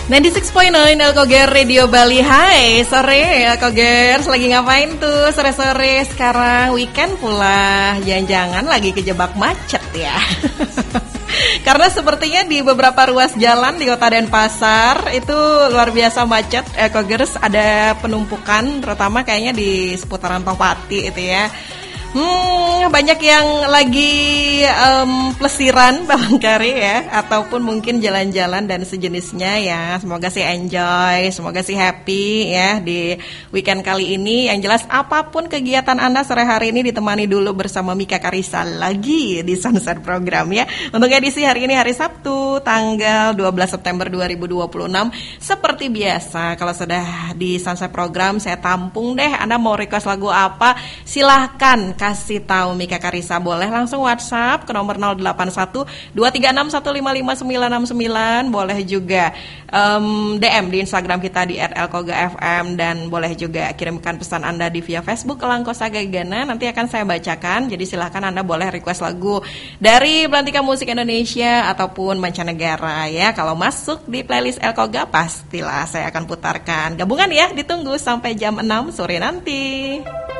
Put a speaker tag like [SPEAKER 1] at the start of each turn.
[SPEAKER 1] 96.9 Elkoger Radio Bali. Hai, sore Elkogers, lagi ngapain tuh sore-sore sekarang? Weekend pula, jangan-jangan lagi kejebak macet ya. Karena sepertinya di beberapa ruas jalan di Kota Denpasar itu luar biasa macet. Elkogers, ada penumpukan terutama kayaknya di seputaran Topati itu ya. Banyak yang lagi plesiran barangkali ya, ataupun mungkin jalan-jalan dan sejenisnya ya. Semoga sih enjoy, semoga sih happy ya di weekend kali ini. Yang jelas apapun kegiatan Anda sore hari ini ditemani dulu bersama Mika Karisa lagi di Sunset Program ya. Untuk edisi hari ini hari Sabtu tanggal 12 September 2026. Seperti biasa kalau sudah di Sunset Program saya tampung deh, Anda mau request lagu apa silahkan kasih tahu Mika Karisa, boleh langsung WhatsApp ke nomor 081 236 155 969, boleh juga DM di Instagram kita di @elkogafm, dan boleh juga kirimkan pesan Anda di via Facebook Langkosa Gagana, nanti akan saya bacakan. Jadi silahkan Anda boleh request lagu dari Belantika Musik Indonesia ataupun mancanegara ya. Kalau masuk di playlist Elkoga pastilah saya akan putarkan. Gabungan ya, ditunggu sampai jam 6 sore nanti.